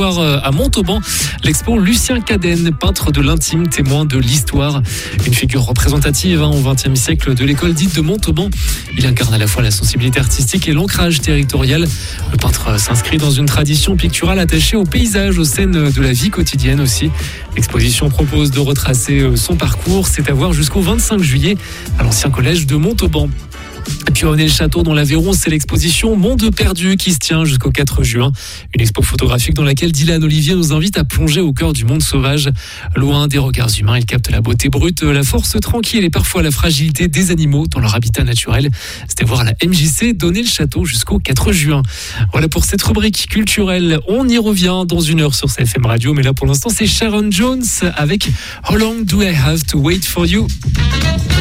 voir à Montauban l'expo Lucien Cadenne, peintre de l'intime, témoin de l'histoire. Une figure représentative au XXe siècle de l'école dite de Montauban. Il incarne à la fois la sensibilité artistique et l'ancrage territorial. Le peintre s'inscrit dans une tradition picturale attachée au paysage, aux scènes de la vie quotidienne aussi. L'exposition propose de retracer son parcours. C'est à voir jusqu'au 25 juillet à l'ancien collège de Montauban. Et puis à Onet-le-Château dans l'Aveyron, c'est l'exposition Monde perdu qui se tient jusqu'au 4 juin. Une expo photographique dans laquelle Dylan Olivier nous invite à plonger au cœur du monde sauvage. Loin des regards humains, il capte la beauté brute, la force tranquille et parfois la fragilité des animaux dans leur habitat naturel. C'était voir la MJC d'Onet-le-Château jusqu'au 4 juin. Voilà pour cette rubrique culturelle. On y revient dans une heure sur CFM Radio, mais là pour l'instant c'est Sharon Jones avec How Long Do I Have to Wait for You?